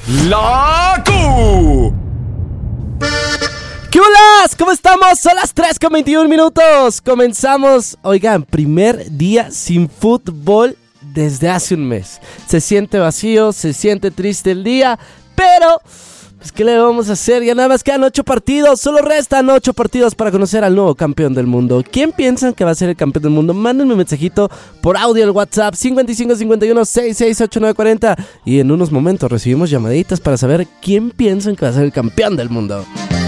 La Q. ¿Qué hola? ¿Cómo estamos? Son las 3:21. Comenzamos, oigan, primer día sin fútbol desde hace un mes. Se siente vacío, se siente triste el día, pero pues ¿qué le vamos a hacer? Ya nada más quedan 8 partidos, solo restan 8 partidos para conocer al nuevo campeón del mundo. ¿Quién piensan que va a ser el campeón del mundo? Mándenme un mensajito por audio al WhatsApp 5551668940 y en unos momentos recibimos llamaditas para saber quién piensan que va a ser el campeón del mundo.